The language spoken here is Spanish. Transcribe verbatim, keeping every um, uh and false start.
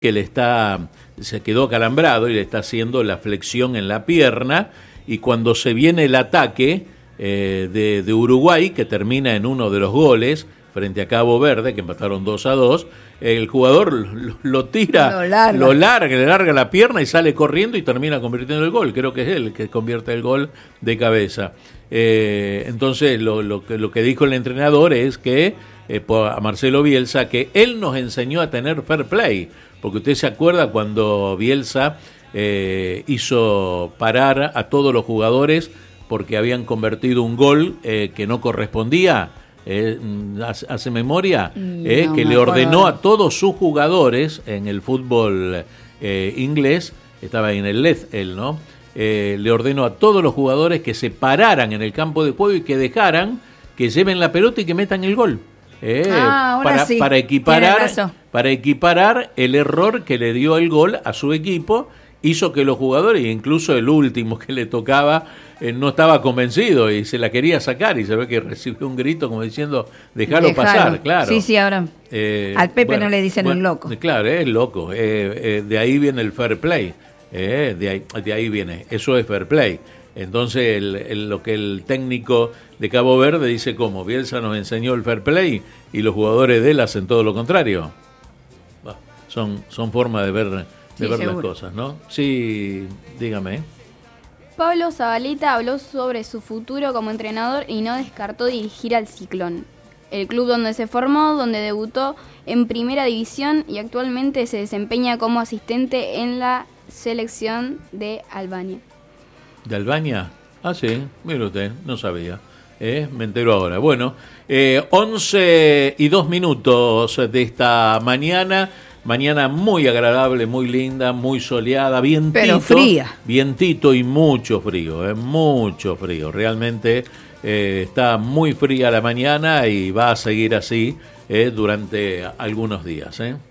que le está, se quedó acalambrado y le está haciendo la flexión en la pierna, y cuando se viene el ataque eh, de, de Uruguay, que termina en uno de los goles frente a Cabo Verde, que empataron dos a dos, el jugador lo, lo tira, lo larga. lo larga, le larga la pierna y sale corriendo y termina convirtiendo el gol. Creo que es él el que convierte el gol de cabeza. Eh, entonces lo, lo, que, lo que dijo el entrenador es que eh, a Marcelo Bielsa, que él nos enseñó a tener fair play, porque usted se acuerda cuando Bielsa eh, hizo parar a todos los jugadores porque habían convertido un gol eh, que no correspondía. Eh, hace, hace memoria eh, no, que le ordenó a todos sus jugadores en el fútbol eh, inglés, estaba en el L E D él, ¿no? Eh, le ordenó a todos los jugadores que se pararan en el campo de juego y que dejaran que lleven la pelota y que metan el gol. Eh, ah, ahora para, sí. para equiparar para equiparar el error que le dio el gol a su equipo. Hizo que los jugadores, incluso el último que le tocaba, eh, no estaba convencido y se la quería sacar, y se ve que recibió un grito como diciendo, déjalo, déjalo. pasar, claro. Sí, sí, ahora eh, al Pepe bueno, no le dicen bueno, un loco. Claro, es loco, eh, eh, de ahí viene el fair play, eh, de, ahí, de ahí viene, eso es fair play. Entonces el, el, lo que el técnico de Cabo Verde dice, como Bielsa nos enseñó el fair play y los jugadores de él hacen todo lo contrario. Bah, son, son formas de ver... de sí, ver seguro. Las cosas, ¿no? Sí, dígame. Pablo Zabaleta habló sobre su futuro como entrenador y no descartó dirigir al Ciclón, el club donde se formó, donde debutó en Primera División y actualmente se desempeña como asistente en la selección de Albania. ¿De Albania? Ah, sí, mire usted, no sabía. Eh, me entero ahora. Bueno, eh, once y dos minutos de esta mañana. Mañana muy agradable, muy linda, muy soleada, vientito. Pero fría. Vientito y mucho frío, eh, mucho frío. Realmente eh, está muy fría la mañana y va a seguir así eh, durante algunos días. ¿eh?